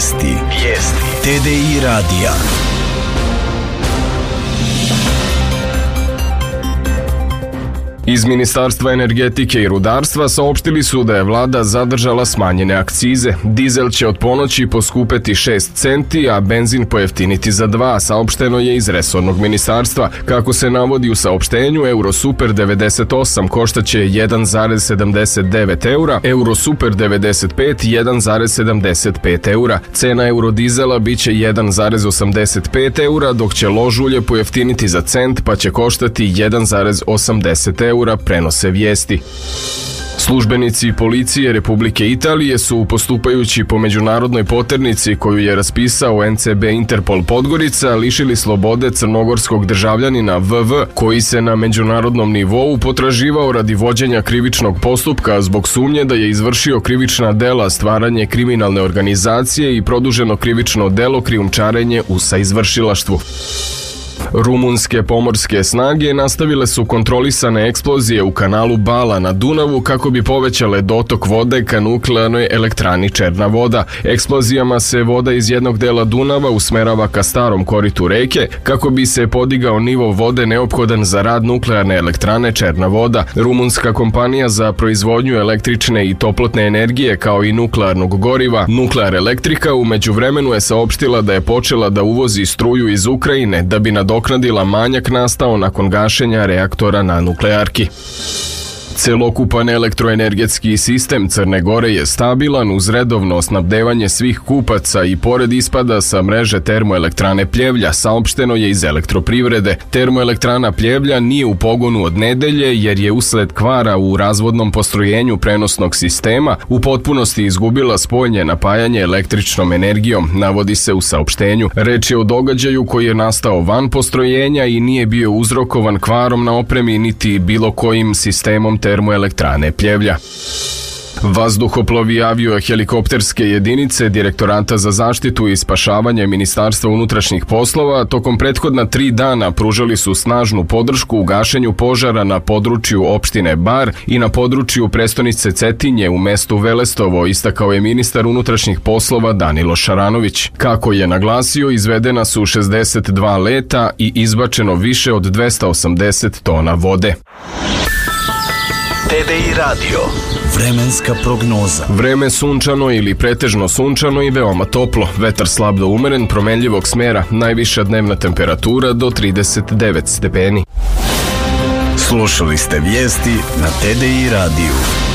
Vijesti TDI radija. Iz Ministarstva energetike i rudarstva saopštili su da je vlada zadržala smanjene akcize. Dizel će od ponoći poskupeti 6 centi, a benzin pojeftiniti za 2, saopšteno je iz resornog ministarstva. Kako se navodi u saopštenju, Eurosuper 98 koštaće 1,79 eura, Eurosuper 95 1,75 eura. Cena eurodizela biće 1,85 eura, dok će lož ulje pojeftiniti za cent, pa će koštati 1,80 eura, prenose Vijesti. Službenici policije Republike Italije su, postupajući po međunarodnoj poternici koju je raspisao NCB Interpol Podgorica, lišili slobode crnogorskog državljanina VV, koji se na međunarodnom nivou potraživao radi vođenja krivičnog postupka zbog sumnje da je izvršio krivična dela stvaranje kriminalne organizacije i produženo krivično delo krijumčarenje u saizvršilaštvu. Rumunske pomorske snage nastavile su kontrolisane eksplozije u kanalu Bala na Dunavu kako bi povećale dotok vode ka nuklearnoj elektrani Černa voda. Eksplozijama se voda iz jednog dela Dunava usmerava ka starom koritu reke kako bi se podigao nivo vode neophodan za rad nuklearne elektrane Černa voda. Rumunska kompanija za proizvodnju električne i toplotne energije kao i nuklearnog goriva Nuklear Elektrika u međuvremenu je saopštila da je počela da uvozi struju iz Ukrajine da bi nadoknadila manjak nastao nakon gašenja reaktora na nuklearki. Celokupan elektroenergetski sistem Crne Gore je stabilan uz redovno snabdevanje svih kupaca i pored ispada sa mreže termoelektrane Pljevlja, saopšteno je iz Elektroprivrede. Termoelektrana Pljevlja nije u pogonu od nedelje jer je usled kvara u razvodnom postrojenju prenosnog sistema u potpunosti izgubila spojnje napajanje električnom energijom, navodi se u saopštenju. Reč je o događaju koji je nastao van postrojenja i nije bio uzrokovan kvarom na opremi niti bilo kojim sistemom termoelektrane Pljevlja. Vazduhoplovi avio-helikopterske jedinice Direktorata za zaštitu i spašavanje Ministarstva unutrašnjih poslova tokom prethodna 3 dana pružali su snažnu podršku u gašenju požara na području opštine Bar i na području prestonice Cetinje u mestu Velestovo, istakao je ministar unutrašnjih poslova Danilo Šaranović. Kako je naglasio, izvedena su 62 leta i izbačeno više od 280 tona vode. TDI radio. Vremenska prognoza. Vreme sunčano ili pretežno sunčano i veoma toplo. Vetar slab do umeren, promenljivog smera. Najviša dnevna temperatura do 39 stepeni. Slušali ste vijesti na TDI radiju.